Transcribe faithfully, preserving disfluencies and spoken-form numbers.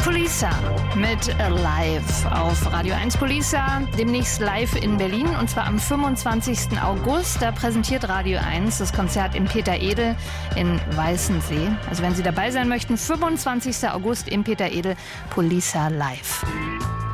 Polisa mit Live auf Radio eins Polisa, demnächst live in Berlin und zwar am fünfundzwanzigsten August. Da präsentiert Radio eins das Konzert im Peter Edel in Weißensee. Also wenn Sie dabei sein möchten, fünfundzwanzigsten August im Peter Edel, Polisa live.